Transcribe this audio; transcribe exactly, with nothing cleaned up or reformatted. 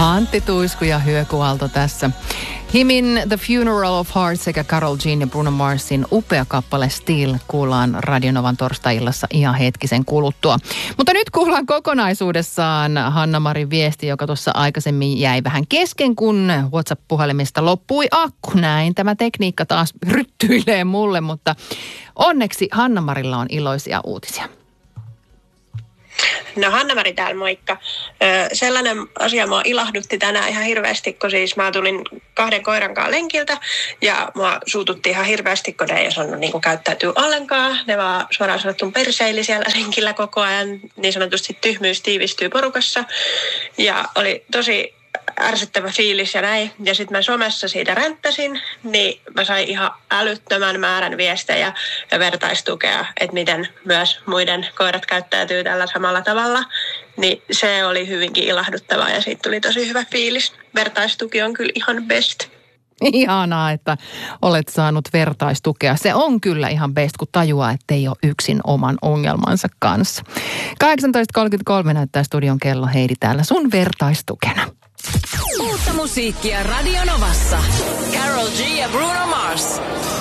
Antti Tuisku ja Hyökualto tässä. Himin The Funeral of Hearts sekä Karol G ja Bruno Marsin upea kappale Still kuullaan Radionovan torstai-illassa ihan hetkisen kuluttua. Mutta nyt kuullaan kokonaisuudessaan Hanna-Marin viesti, joka tuossa aikaisemmin jäi vähän kesken, kun WhatsApp-puhelimesta loppui akku. Näin tämä tekniikka taas ryttyilee mulle, mutta onneksi Hanna-Marilla on iloisia uutisia. No Hanna-Mari täällä, moikka. Ö, sellainen asia mua ilahdutti tänään ihan hirveästi, kun siis mä tulin kahden koiran kanssa lenkiltä ja mua suututti ihan hirveästi, kun ne ei osannut niin kuin käyttäytyä ollenkaan. Ne vaan suoraan sanottun perseili siellä lenkillä koko ajan, niin sanotusti tyhmyys tiivistyy porukassa ja oli tosi ärsyttävä fiilis ja näin. Ja sitten mä somessa siitä ränttäsin, niin mä sain ihan älyttömän määrän viestejä ja vertaistukea, että miten myös muiden koirat käyttäytyy tällä samalla tavalla. Niin se oli hyvinkin ilahduttavaa ja siitä tuli tosi hyvä fiilis. Vertaistuki on kyllä ihan best. Ihanaa, että olet saanut vertaistukea. Se on kyllä ihan best, kun tajuaa, että ei ole yksin oman ongelmansa kanssa. kahdeksantoista kolmekymmentäkolme näyttää studion kello. Heidi täällä sun vertaistukena. Uutta musiikkia Radio Novassa. Karol G ja Bruno Mars.